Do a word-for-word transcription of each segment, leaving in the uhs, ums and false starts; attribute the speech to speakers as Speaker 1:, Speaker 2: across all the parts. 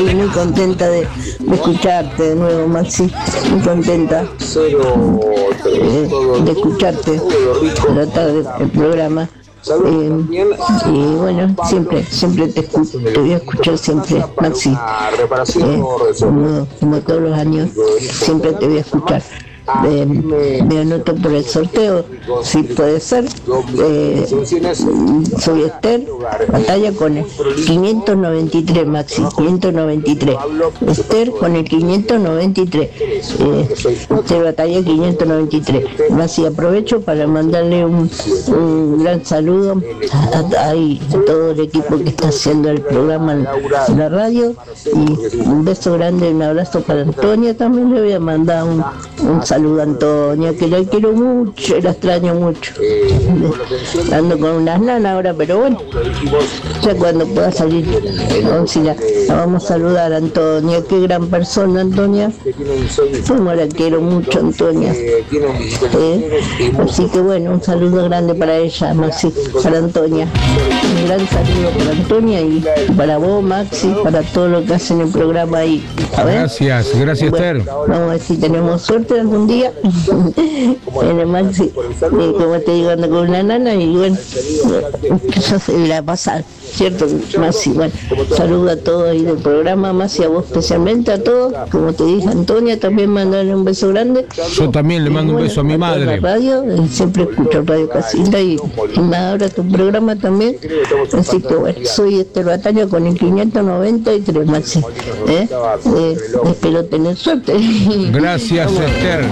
Speaker 1: estoy muy contenta de, de escucharte de nuevo, Maxi, muy contenta eh, de escucharte la tarde, el programa. Eh, y bueno, siempre, siempre te escucho, te voy a escuchar siempre, Maxi, eh, como, como todos los años, siempre te voy a escuchar. Eh, me anoto por el sorteo, si puede ser. Eh, soy Esther, batalla con el quinientos noventa y tres, Maxi, quinientos noventa y tres. Esther con el quinientos noventa y tres. Eh, Esther, batalla quinientos noventa y tres. Maxi, aprovecho para mandarle un, un gran saludo a, a, a todo el equipo que está haciendo el programa en la radio. Y un beso grande, un abrazo para Antonia. También le voy a mandar un, un saludo a Antonia, que la quiero mucho, la extraño mucho. Ando con unas nanas ahora, pero bueno, ya cuando pueda salir, vamos, la, la vamos a saludar a Antonia, qué gran persona, Antonia. Como la quiero mucho, Antonia. ¿Eh? Así que bueno, un saludo grande para ella, Maxi, para Antonia. Un gran saludo para Antonia y para vos, Maxi, para todo lo que hacen el programa ahí. A ver.
Speaker 2: Gracias, gracias,
Speaker 1: bueno,
Speaker 2: Ter.
Speaker 1: Vamos a ver si tenemos suerte algún día. En el Maxi, eh, como te digo, ando con una nana y bueno, eso se la pasa, ¿cierto, Maxi? Bueno, saludo a todos ahí del programa, Maxi, a vos especialmente, a todos. Como te dije, Antonia, también mandarle un beso grande.
Speaker 2: Yo también le mando y, bueno, un beso a mi madre.
Speaker 1: La radio, eh, siempre escucho Radio Casilda y, y más ahora tu programa también. Así que bueno, soy Esther Batalla con el quinientos noventa y tres, Maxi. ¿Eh? Eh, espero tener suerte.
Speaker 2: Gracias, Esther.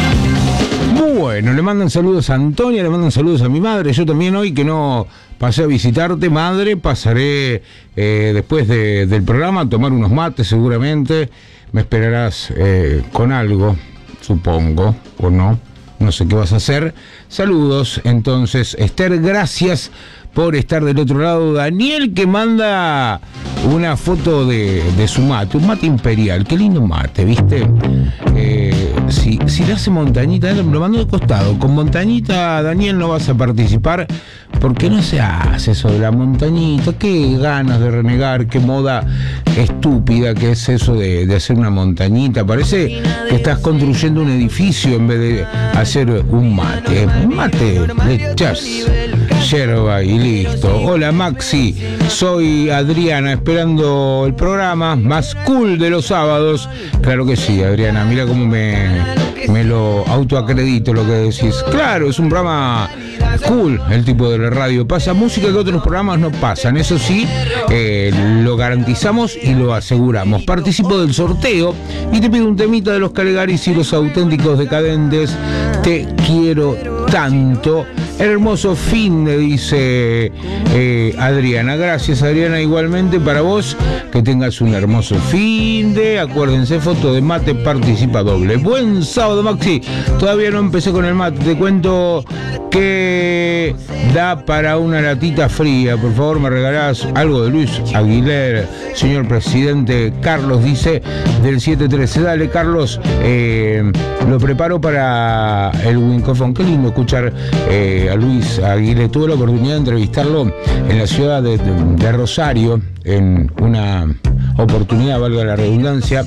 Speaker 2: Bueno, le mandan saludos a Antonia, le mandan saludos a mi madre. Yo también hoy que no pasé a visitarte, madre, pasaré eh, después de, del programa a tomar unos mates seguramente. Me esperarás eh, con algo, supongo, o no. No sé qué vas a hacer. Saludos, entonces, Esther, gracias por estar del otro lado. Daniel, que manda una foto de, de su mate, un mate imperial. Qué lindo mate, ¿viste? Eh, si, si le hace montañita, me lo mando de costado. Con montañita, Daniel, no vas a participar porque no se hace eso de la montañita. Qué ganas de renegar, qué moda estúpida que es eso de, de hacer una montañita. Parece que estás construyendo un edificio en vez de hacer un mate. Un mate, le echas yerba y listo. Hola, Maxi, soy Adriana, esperando el programa más cool de los sábados. Claro que sí, Adriana, mira cómo me, me lo autoacredito lo que decís. Claro, es un programa cool, el tipo de la radio. Pasa música que otros programas no pasan, eso sí, eh, lo garantizamos y lo aseguramos. Participo del sorteo y te pido un temita de los Calegaris y los Auténticos Decadentes. Te quiero tanto. Hermoso fin de, dice eh, Adriana. Gracias, Adriana, igualmente para vos. Que tengas un hermoso fin de. Acuérdense, foto de mate, participa doble. Buen sábado, Maxi. Todavía no empecé con el mate. Te cuento que da para una latita fría. Por favor, me regalás algo de Luis Aguilera. Señor presidente, Carlos dice del siete trece. Dale, Carlos. Eh, lo preparo para el Wincofón. Qué lindo escuchar eh, a Luis Aguilera. Tuve la oportunidad de entrevistarlo en la ciudad de, de, de Rosario, en una oportunidad, valga la redundancia,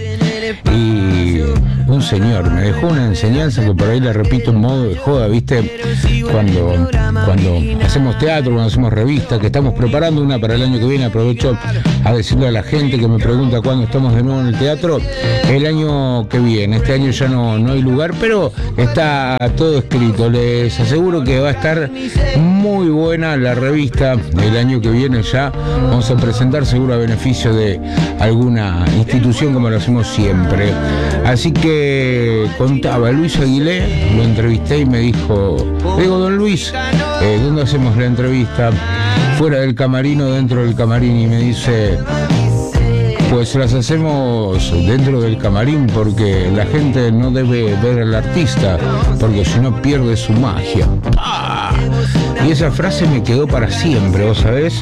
Speaker 2: y un señor me dejó una enseñanza que por ahí le repito en modo de joda, ¿viste? Cuando, cuando hacemos teatro, cuando hacemos revistas, que estamos preparando una para el año que viene, aprovecho a decirle a la gente que me pregunta cuándo estamos de nuevo en el teatro, el año que viene. Este año ya no, no hay lugar, pero está todo escrito. Les aseguro que va a estar muy buena la revista el año que viene. Ya vamos a presentar seguro a beneficio de alguna institución, como lo hacemos siempre. Así que contaba Luis Aguilera, lo entrevisté y me dijo, digo, don Luis, eh, ¿dónde hacemos la entrevista? Fuera del camarín o dentro del camarín. Y me dice, pues las hacemos dentro del camarín porque la gente no debe ver al artista, porque si no pierde su magia. ¡Ah! Y esa frase me quedó para siempre, ¿vos sabés?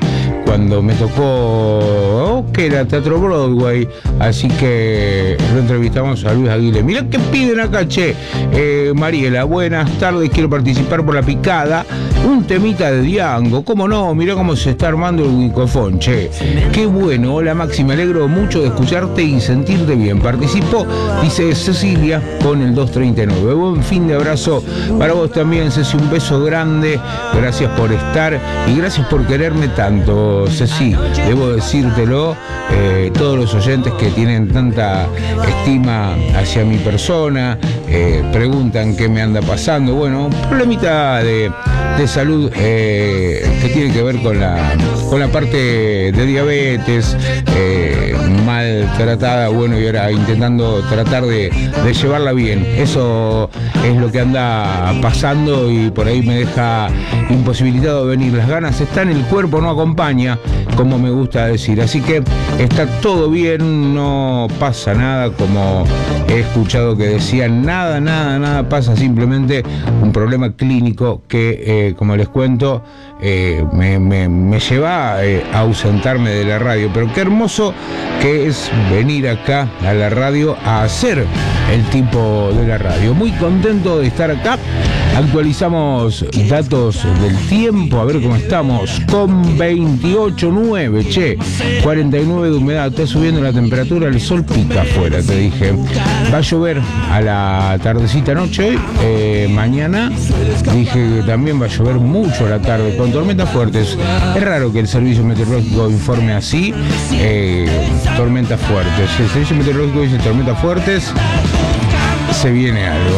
Speaker 2: cuando me tocó, oh, que era Teatro Broadway, así que lo entrevistamos a Luis Aguilé. Mirá qué piden acá, che. Eh, Mariela, buenas tardes, quiero participar por la picada. Un temita de Diango, cómo no, mirá cómo se está armando el wicofón, che. Qué bueno, hola Maxi, me alegro mucho de escucharte y sentirte bien. Participo, dice Cecilia, con el dos treinta y nueve. Buen fin de abrazo para vos también, Ceci, un beso grande. Gracias por estar y gracias por quererme tanto, Ceci. Debo decírtelo, eh, todos los oyentes que tienen tanta estima hacia mi persona, eh, preguntan qué me anda pasando. Bueno, un problemita de, de salud eh, que tiene que ver con la, con la parte de diabetes, eh, maltratada, bueno, y ahora intentando tratar de, de llevarla bien. Eso es lo que anda pasando y por ahí me deja imposibilitado de venir. Las ganas están, el cuerpo no acompaña, como me gusta decir. Así que está todo bien, no pasa nada, como he escuchado que decían, nada, nada, nada pasa, simplemente un problema clínico que, eh, como les cuento, eh, me, me, me lleva eh, a ausentarme de la radio. Pero qué hermoso que es venir acá a la radio a hacer el tipo de la radio. Muy contento de estar acá. Actualizamos datos del tiempo, a ver cómo estamos. Con veintiocho nueve, che, cuarenta y nueve de humedad, está subiendo la temperatura, el sol pica afuera, te dije. Va a llover a la tardecita noche, eh, mañana dije que también va a llover mucho a la tarde, con tormentas fuertes. Es raro que el servicio meteorológico informe así, eh, tormentas fuertes. Si el servicio meteorológico dice tormentas fuertes, se viene algo.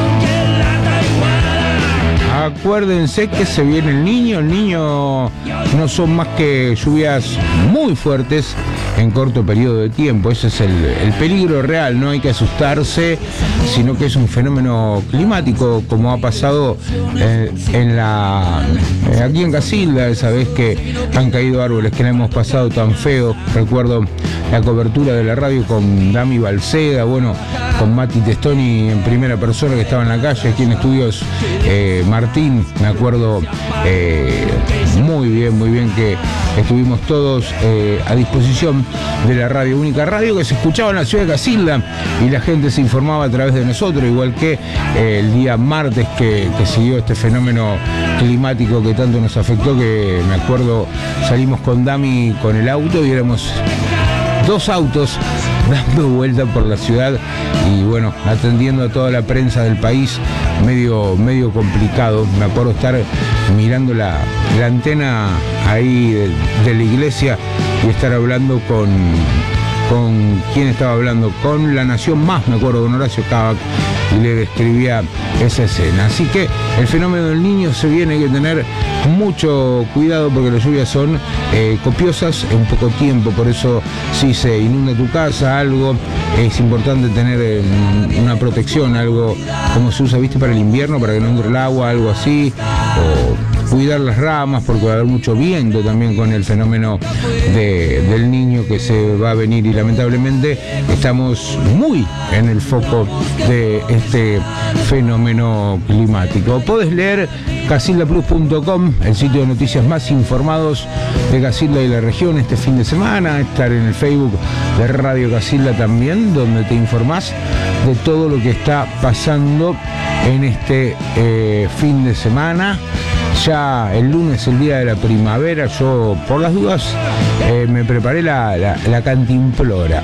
Speaker 2: Acuérdense que se viene el niño, el niño no son más que lluvias muy fuertes en corto periodo de tiempo. Ese es el, el peligro real, no hay que asustarse, sino que es un fenómeno climático, como ha pasado eh, en la eh, aquí en Casilda, esa vez que han caído árboles que la hemos pasado tan feo. Recuerdo la cobertura de la radio con Dami Balceda, bueno, con Mati Testoni en primera persona, que estaba en la calle, aquí en estudios eh, Martín, me acuerdo eh, muy bien, muy bien que estuvimos todos eh, a disposición de la radio, única radio que se escuchaba en la ciudad de Casilda, y la gente se informaba a través de nosotros, igual que eh, el día martes que, que siguió este fenómeno climático que tanto nos afectó, que me acuerdo salimos con Dami con el auto y éramos dos autos dando vuelta por la ciudad y bueno, atendiendo a toda la prensa del país, medio, medio complicado. Me acuerdo estar mirando la, la antena ahí de, de la iglesia y estar hablando con, con quién estaba hablando, con La Nación Más, me acuerdo, con Horacio Cabac, y le describía esa escena. Así que el fenómeno del niño se viene, hay que tener mucho cuidado porque las lluvias son eh, copiosas en poco tiempo, por eso si se inunda tu casa, algo, es importante tener eh, una protección, algo como se usa, viste, para el invierno, para que no entre el agua, algo así, o cuidar las ramas porque va a haber mucho viento también con el fenómeno de, del niño que se va a venir, y lamentablemente estamos muy en el foco de este fenómeno climático. Podés leer casilda plus punto com, el sitio de noticias más informados de Casilda y la región este fin de semana, estar en el Facebook de Radio Casilda también, donde te informás de todo lo que está pasando en este eh, fin de semana. Ya el lunes, el día de la primavera, yo por las dudas eh, me preparé la, la, la cantimplora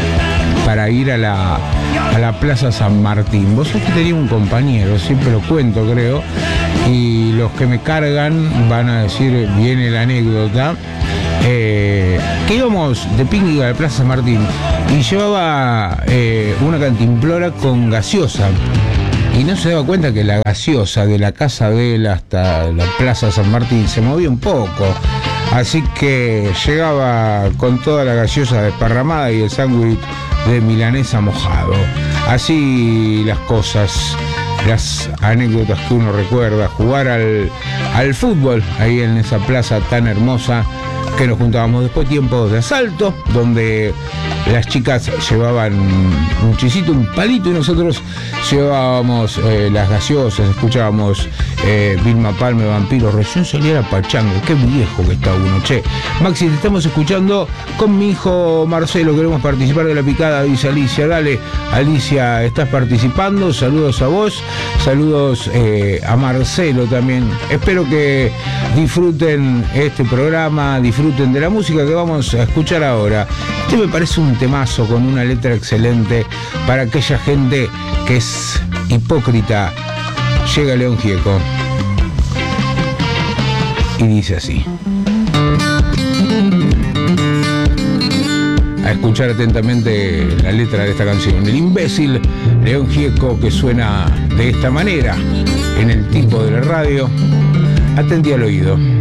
Speaker 2: para ir a la, a la Plaza San Martín. Vos sabés que tenía un compañero, siempre lo cuento creo, y los que me cargan van a decir, viene la anécdota, eh, que íbamos de picnic a la Plaza San Martín y llevaba eh, una cantimplora con gaseosa. Y no se daba cuenta que la gaseosa de la casa de él hasta la Plaza San Martín se movía un poco. Así que llegaba con toda la gaseosa desparramada y el sándwich de milanesa mojado. Así las cosas, las anécdotas que uno recuerda. Jugar al, al fútbol ahí en esa plaza tan hermosa que nos juntábamos. Después tiempos de asalto, donde las chicas llevaban un chisito, un palito, y nosotros llevábamos eh, las gaseosas, escuchábamos eh, Vilma Palme, Vampiro, recién salía la pachanga. Qué viejo que está uno, che. Maxi, te estamos escuchando con mi hijo Marcelo, queremos participar de la picada, dice Alicia. Dale, Alicia, estás participando, saludos a vos, saludos eh, a Marcelo también. Espero que disfruten este programa, disfruten de la música que vamos a escuchar ahora. Este me parece un temazo con una letra excelente para aquella gente que es hipócrita. Llega León Gieco y dice así. A escuchar atentamente la letra de esta canción. El imbécil León Gieco, que suena de esta manera en el tipo de la radio. Atendí al oído.